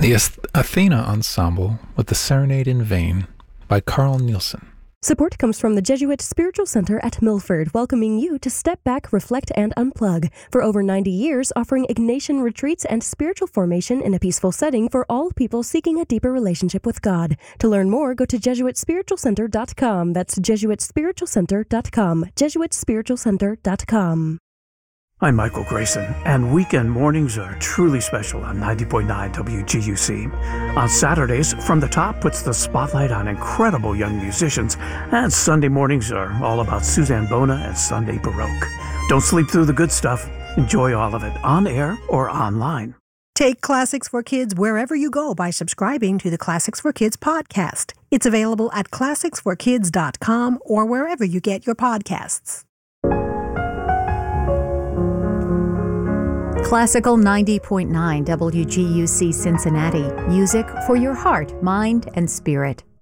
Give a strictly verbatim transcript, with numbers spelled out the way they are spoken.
The Athena Ensemble with the Serenade in Vain by Carl Nielsen. Support comes from the Jesuit Spiritual Center at Milford, welcoming you to step back, reflect, and unplug. For over ninety years, offering Ignatian retreats and spiritual formation in a peaceful setting for all people seeking a deeper relationship with God. To learn more, go to Jesuit Spiritual Center dot com. That's Jesuit Spiritual Center dot com. Jesuit Spiritual Center dot com. I'm Michael Grayson, and weekend mornings are truly special on ninety point nine W G U C. On Saturdays, From the Top puts the spotlight on incredible young musicians, and Sunday mornings are all about Suzanne Bona and Sunday Baroque. Don't sleep through the good stuff. Enjoy all of it on air or online. Take Classics for Kids wherever you go by subscribing to the Classics for Kids podcast. It's available at classics for kids dot com or wherever you get your podcasts. Classical ninety point nine W G U C Cincinnati. Music for your heart, mind, and spirit.